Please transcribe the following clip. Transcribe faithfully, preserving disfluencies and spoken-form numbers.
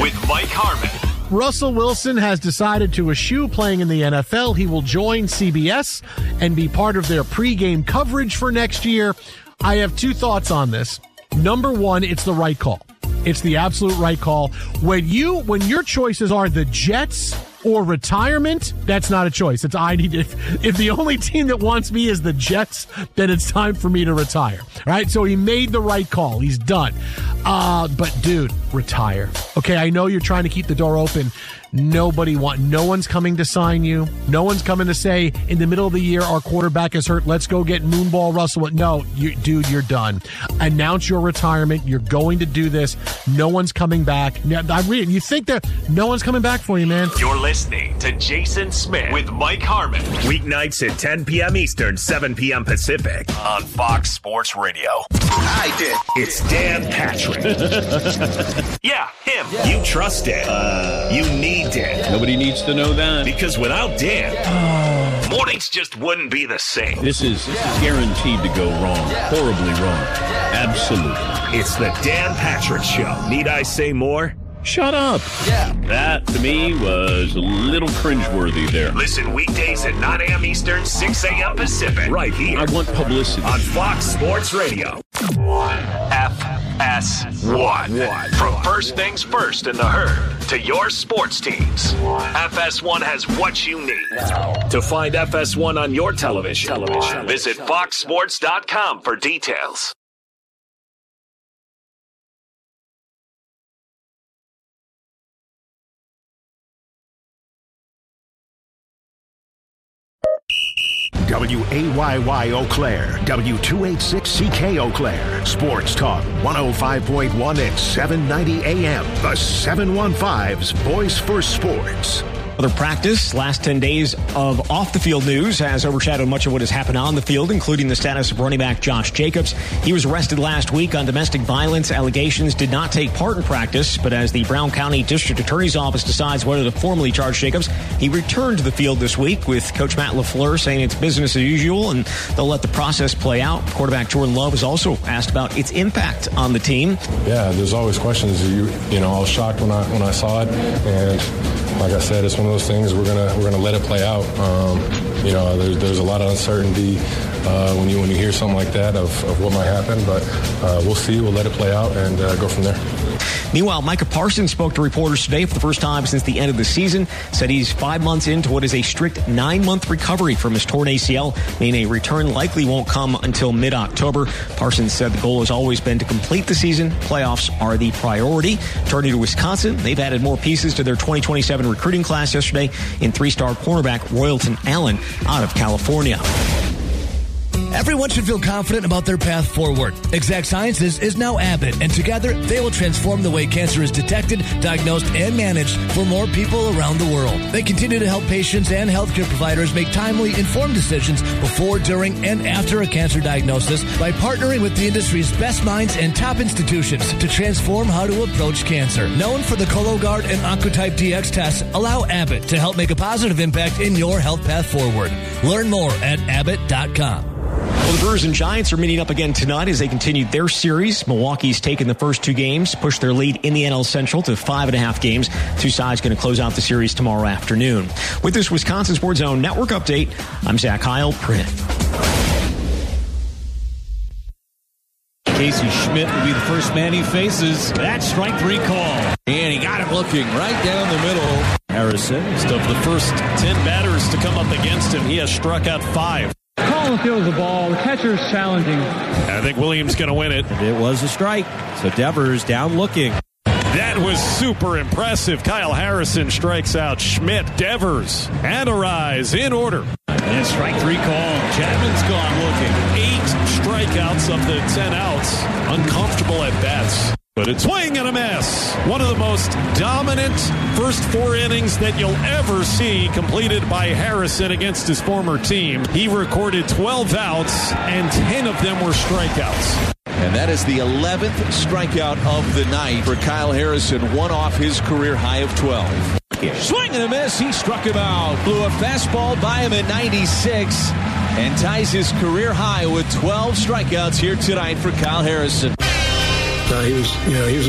with Mike Harmon. Russell Wilson has decided to eschew playing in the N F L. He will join C B S and be part of their pregame coverage for next year. I have two thoughts on this. Number one, it's the right call. It's the absolute right call. When you, when your choices are the Jets or retirement, that's not a choice. It's I need if if the only team that wants me is the Jets, then it's time for me to retire. All right, so he made the right call. He's done. Uh, but dude, retire. Okay, I know you're trying to keep the door open. Nobody want. No one's coming to sign you. No one's coming to say in the middle of the year our quarterback is hurt. Let's go get Moonball Russell. No, you, dude, you're done. Announce your retirement. You're going to do this. No one's coming back. I read. You think that no one's coming back for you, man? You're listening to Jason Smith with Mike Harmon. Weeknights at ten p.m. Eastern, seven p.m. Pacific on Fox Sports Radio. I did. It's Dan Patrick. Yeah, him. Yeah. You trust it. Uh, you need it. Nobody needs to know that. Because without Dan, oh. mornings just wouldn't be the same. This is, this is guaranteed to go wrong. Horribly wrong. Absolutely. It's the Dan Patrick Show. Need I say more? Shut up. Yeah. That, to me, was a little cringeworthy there. Listen weekdays at nine a.m. Eastern, six a.m. Pacific. Right here. I want publicity. On Fox Sports Radio. F S one. From First Things First in the Herd to your sports teams, F S one has what you need. To find F S one on your television, television. visit fox sports dot com for details. W A Y Y Eau Claire, W two eighty-six C K Eau Claire, Sports Talk one oh five point one at seven ninety A M. The seven fifteen's Voice for Sports. Other practice, last ten days of off-the-field news has overshadowed much of what has happened on the field, including the status of running back Josh Jacobs. He was arrested last week on domestic violence allegations, did not take part in practice, but as the Brown County District Attorney's Office decides whether to formally charge Jacobs, he returned to the field this week with Coach Matt LaFleur saying it's business as usual and they'll let the process play out. Quarterback Jordan Love was also asked about its impact on the team. Yeah, there's always questions. You, you know, I was shocked when I when I saw it, and like I said, it's one of those things we're gonna we're gonna let it play out. Um, you know, there's there's a lot of uncertainty uh, when you when you hear something like that of, of what might happen, but uh, we'll see. We'll let it play out and uh, go from there. Meanwhile, Micah Parsons spoke to reporters today for the first time since the end of the season, said he's five months into what is a strict nine-month recovery from his torn A C L, meaning a return likely won't come until mid-October. Parsons said the goal has always been to complete the season. Playoffs are the priority. Turning to Wisconsin, they've added more pieces to their twenty twenty-seven recruiting class yesterday in three-star cornerback Royalton Allen out of California. Everyone should feel confident about their path forward. Exact Sciences is now Abbott, and together they will transform the way cancer is detected, diagnosed, and managed for more people around the world. They continue to help patients and healthcare providers make timely, informed decisions before, during, and after a cancer diagnosis by partnering with the industry's best minds and top institutions to transform how to approach cancer. Known for the Cologuard and Oncotype D X tests, allow Abbott to help make a positive impact in your health path forward. Learn more at abbott dot com. Well, the Brewers and Giants are meeting up again tonight as they continue their series. Milwaukee's taken the first two games, pushed their lead in the N L Central to five and a half games. Two sides going to close out the series tomorrow afternoon. With this Wisconsin Sports Zone Network update, I'm Zach Heil. Print. Casey Schmidt will be the first man he faces. That strike three call. And he got him looking right down the middle. Harrison is of the first ten batters to come up against him. He has struck out five. Collins feels the ball. The catcher's challenging. I think Williams going to win it. It was a strike. So Devers down looking. That was super impressive. Kyle Harrison strikes out Schmidt. Devers and Arise in order. And strike three call. Chapman's gone looking. Eight strikeouts of the ten outs. Uncomfortable at bats. But it's swing and a miss. One of the most dominant first four innings that you'll ever see completed by Harrison against his former team. He recorded twelve outs, and ten of them were strikeouts. And that is the eleventh strikeout of the night for Kyle Harrison, one off his career high of twelve. Swing and a miss. He struck him out. Blew a fastball by him at ninety-six and ties his career high with twelve strikeouts here tonight for Kyle Harrison. Uh, he was, you know, he was